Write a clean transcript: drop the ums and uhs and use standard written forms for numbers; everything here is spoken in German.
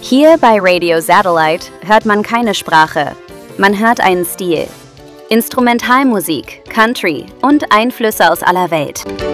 Hier bei Radio Satellite hört man keine Sprache, man hört einen Stil. Instrumentalmusik, Country und Einflüsse aus aller Welt.